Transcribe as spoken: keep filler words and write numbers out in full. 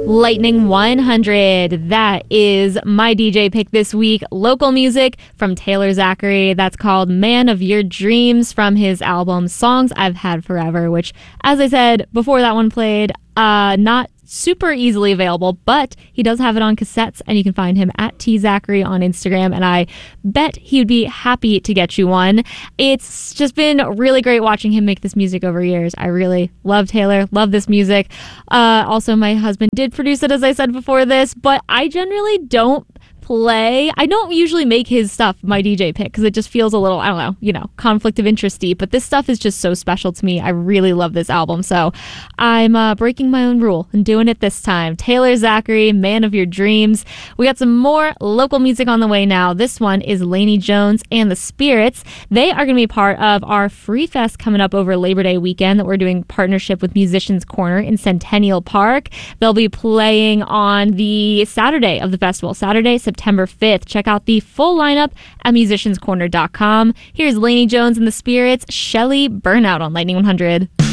Lightning one hundred. That is my D J pick this week. Local music from Taylor Zachary. That's called Man of Your Dreams from his album Songs I've Had Forever, which, as I said before that one played, uh, not super easily available, but he does have it on cassettes, and you can find him at T Zachary on Instagram, and I bet he would be happy to get you one. It's just been really great watching him make this music over years. I really love Taylor, love this music. Uh, also, my husband did produce it, as I said before this, but I generally don't play. I don't usually make his stuff my D J pick because it just feels a little, I don't know, you know, conflict of interest-y, but this stuff is just so special to me. I really love this album, so I'm uh, breaking my own rule and doing it this time. Taylor Zachary, Man of Your Dreams. We got some more local music on the way now. This one is Lainey Jones and the Spirits. They are going to be part of our Free Fest coming up over Labor Day weekend that we're doing partnership with Musicians Corner in Centennial Park. They'll be playing on the Saturday of the festival, Saturday, September fifth. Check out the full lineup at musicians corner dot com. Here's Lainey Jones and the Spirits, Shelly Burnout on Lightning one hundred.